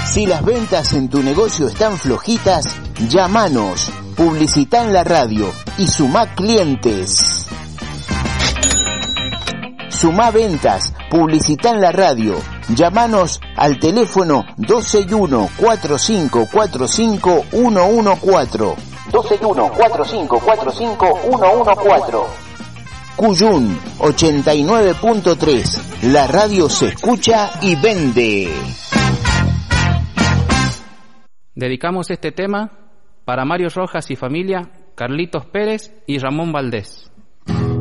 Si las ventas en tu negocio están flojitas, llámanos, publicita en la radio y sumá clientes. Sumá ventas, publicita en la radio. Llámanos al teléfono 121-4545-114. 121-4545-114. Cuyún 89.3. La radio se escucha y vende. Dedicamos este tema para Mario Rojas y familia, Carlitos Pérez y Ramón Valdés.